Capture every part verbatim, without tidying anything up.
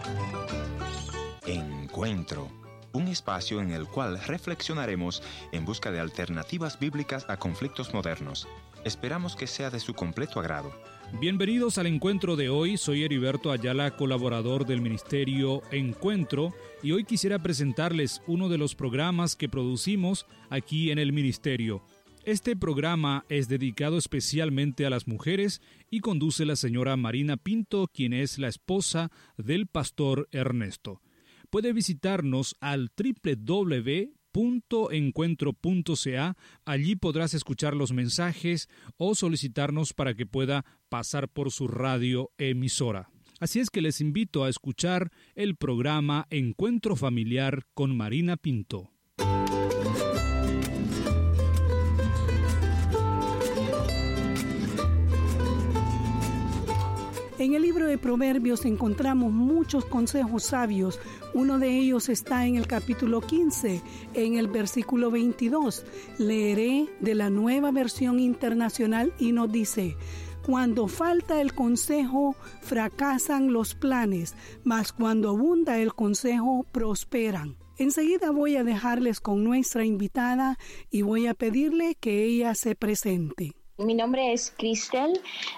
Encuentro, un espacio en el cual reflexionaremos en busca de alternativas bíblicas a conflictos modernos. Esperamos que sea de su completo agrado. Bienvenidos al encuentro de hoy. Soy Heriberto Ayala, colaborador del ministerio Encuentro, y hoy quisiera presentarles uno de los programas que producimos aquí en el ministerio. Este programa es dedicado especialmente a las mujeres y conduce la señora Marina Pinto, quien es la esposa del pastor Ernesto. Puede visitarnos al doble u doble u doble u punto encuentro punto c a. Allí podrás escuchar los mensajes o solicitarnos para que pueda pasar por su radio emisora. Así es que les invito a escuchar el programa Encuentro Familiar con Marina Pinto. En el libro de Proverbios encontramos muchos consejos sabios. Uno de ellos está en el capítulo quince, en el versículo veintidós. Leeré de la Nueva Versión Internacional y nos dice: cuando falta el consejo, fracasan los planes, mas cuando abunda el consejo, prosperan. Enseguida voy a dejarles con nuestra invitada y voy a pedirle que ella se presente. Mi nombre es Cristel,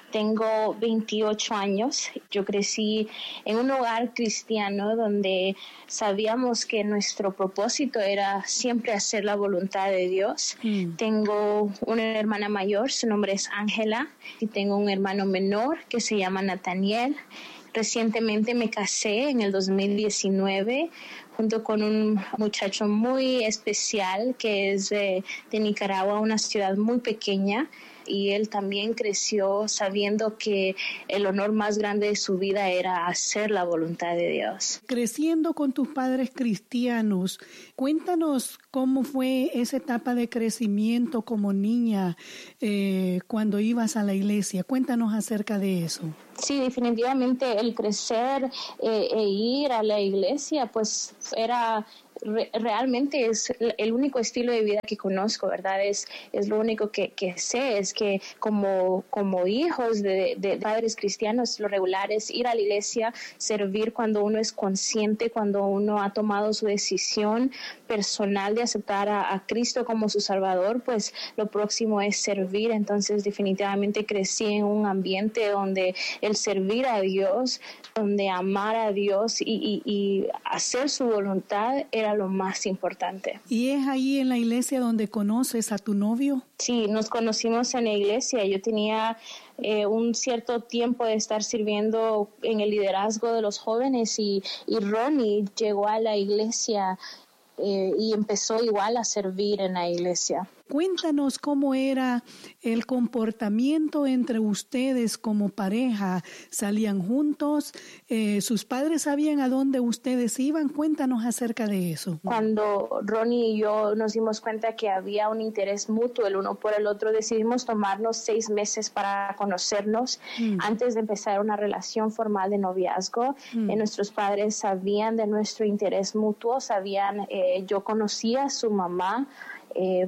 tengo veintiocho años. Yo crecí en un hogar cristiano donde sabíamos que nuestro propósito era siempre hacer la voluntad de Dios. Mm. Tengo una hermana mayor, su nombre es Ángela, y tengo un hermano menor que se llama Nathaniel. Recientemente me casé en el dos mil diecinueve junto con un muchacho muy especial que es de, de Nicaragua, una ciudad muy pequeña. Y él también creció sabiendo que el honor más grande de su vida era hacer la voluntad de Dios. Creciendo con tus padres cristianos, cuéntanos cómo fue esa etapa de crecimiento como niña eh, cuando ibas a la iglesia. Cuéntanos acerca de eso. Sí, definitivamente el crecer eh, e ir a la iglesia, pues era... Re- realmente es el único estilo de vida que conozco, ¿verdad? Es, es lo único que, que sé, es que como, como hijos de, de padres cristianos, lo regular es ir a la iglesia, servir cuando uno es consciente, cuando uno ha tomado su decisión personal de aceptar a, a Cristo como su Salvador, pues lo próximo es servir. Entonces definitivamente crecí en un ambiente donde el servir a Dios, donde amar a Dios y, y, y hacer su voluntad era lo más importante. ¿Y es ahí en la iglesia donde conoces a tu novio? Sí, nos conocimos en la iglesia. Yo tenía eh, un cierto tiempo de estar sirviendo en el liderazgo de los jóvenes y, y Ronnie llegó a la iglesia eh, y empezó igual a servir en la iglesia. Cuéntanos cómo era el comportamiento entre ustedes como pareja. ¿Salían juntos? Eh, ¿Sus padres sabían a dónde ustedes iban? Cuéntanos acerca de eso. Cuando Ronnie y yo nos dimos cuenta que había un interés mutuo el uno por el otro, decidimos tomarnos seis meses para conocernos mm. antes de empezar una relación formal de noviazgo. Mm. Eh, nuestros padres sabían de nuestro interés mutuo, sabían, eh, yo conocía a su mamá, eh,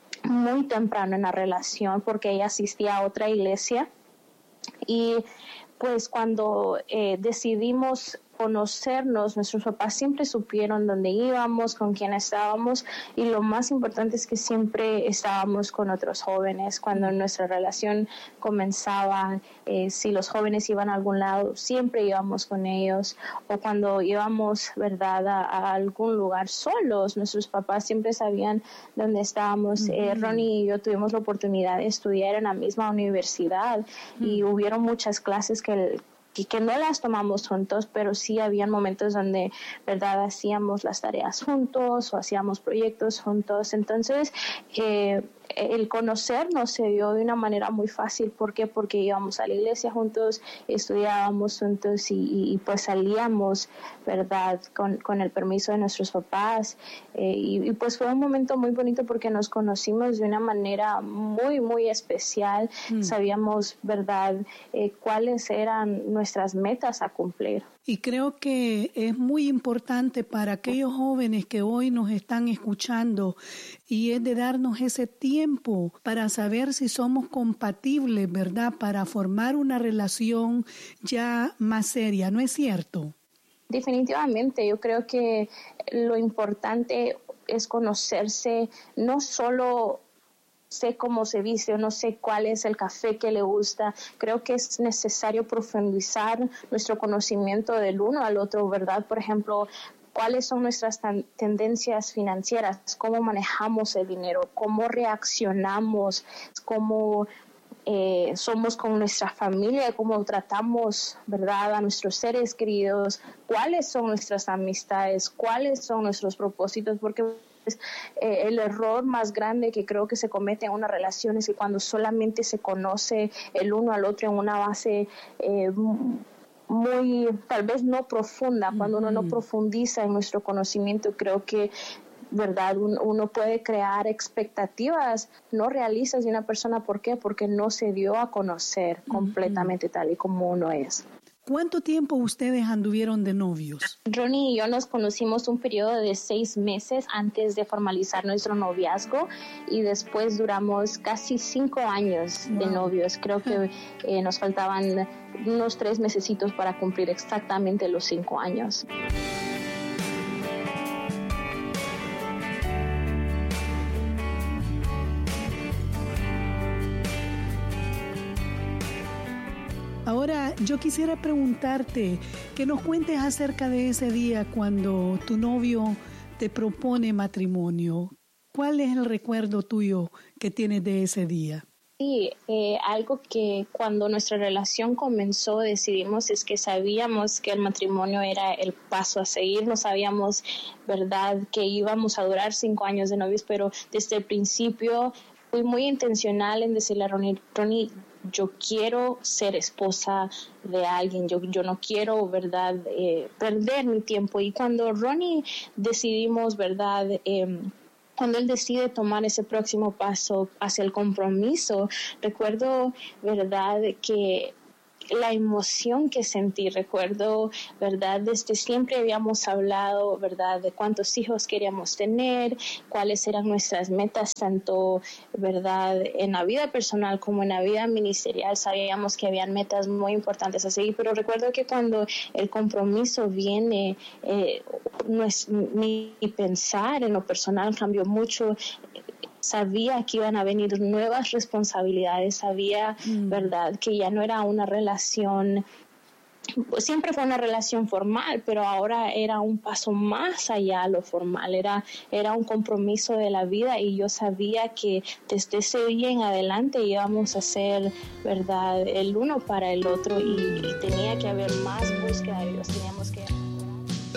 muy temprano en la relación porque ella asistía a otra iglesia y pues cuando eh, decidimos conocernos, nuestros papás siempre supieron dónde íbamos, con quién estábamos y lo más importante es que siempre estábamos con otros jóvenes. Cuando nuestra relación comenzaba, eh, si los jóvenes iban a algún lado, siempre íbamos con ellos, o cuando íbamos, verdad, a, a algún lugar solos, nuestros papás siempre sabían dónde estábamos. Uh-huh. eh, Ronnie y yo tuvimos la oportunidad de estudiar en la misma universidad uh-huh. y hubieron muchas clases que el Que, que no las tomamos juntos, pero sí habían momentos donde, verdad, hacíamos las tareas juntos o hacíamos proyectos juntos. Entonces, eh, el conocernos se dio de una manera muy fácil. ¿Por qué? Porque íbamos a la iglesia juntos, estudiábamos juntos y, y, y pues salíamos, verdad, con, con el permiso de nuestros papás. Eh, y, y pues fue un momento muy bonito porque nos conocimos de una manera muy, muy especial. Mm. Sabíamos, verdad, eh, cuáles eran nuestras metas a cumplir. Y creo que es muy importante para aquellos jóvenes que hoy nos están escuchando y es de darnos ese tiempo para saber si somos compatibles, ¿verdad? Para formar una relación ya más seria, ¿no es cierto? Definitivamente, yo creo que lo importante es conocerse, no solo sé cómo se viste o no sé cuál es el café que le gusta. Creo que es necesario profundizar nuestro conocimiento del uno al otro, ¿verdad? Por ejemplo, cuáles son nuestras tan- tendencias financieras, cómo manejamos el dinero, cómo reaccionamos, cómo eh, somos con nuestra familia, cómo tratamos, ¿verdad?, a nuestros seres queridos, cuáles son nuestras amistades, cuáles son nuestros propósitos, porque Eh, el error más grande que creo que se comete en una relación es que cuando solamente se conoce el uno al otro en una base eh, muy, tal vez no profunda, uh-huh. Cuando uno no profundiza en nuestro conocimiento, creo que, verdad, Un, uno puede crear expectativas no realistas de una persona. ¿Por qué? Porque no se dio a conocer uh-huh. completamente tal y como uno es. ¿Cuánto tiempo ustedes anduvieron de novios? Ronnie y yo nos conocimos un periodo de seis meses antes de formalizar nuestro noviazgo y después duramos casi cinco años wow. de novios. Creo que eh, nos faltaban unos tres mesecitos para cumplir exactamente los cinco años. Ahora, yo quisiera preguntarte que nos cuentes acerca de ese día cuando tu novio te propone matrimonio. ¿Cuál es el recuerdo tuyo que tienes de ese día? Sí, eh, algo que cuando nuestra relación comenzó decidimos es que sabíamos que el matrimonio era el paso a seguir. No sabíamos, ¿verdad?, que íbamos a durar cinco años de novios, pero desde el principio fui muy intencional en decirle a Ronnie, Ronnie, yo quiero ser esposa de alguien, yo, yo no quiero, ¿verdad?, eh, perder mi tiempo. Y cuando Ronnie decidimos, ¿verdad?, eh, cuando él decide tomar ese próximo paso hacia el compromiso, recuerdo, ¿verdad?, que la emoción que sentí, recuerdo, ¿verdad?, desde siempre habíamos hablado, ¿verdad?, de cuántos hijos queríamos tener, cuáles eran nuestras metas, tanto, ¿verdad?, en la vida personal como en la vida ministerial. Sabíamos que habían metas muy importantes a seguir, pero recuerdo que cuando el compromiso viene, eh, no es, mi pensar en lo personal cambió mucho. Sabía que iban a venir nuevas responsabilidades, sabía, mm. ¿verdad?, que ya no era una relación, pues siempre fue una relación formal, pero ahora era un paso más allá de lo formal, era, era un compromiso de la vida y yo sabía que desde ese día en adelante íbamos a ser, ¿verdad?, el uno para el otro y, y tenía que haber más búsqueda de Dios, teníamos que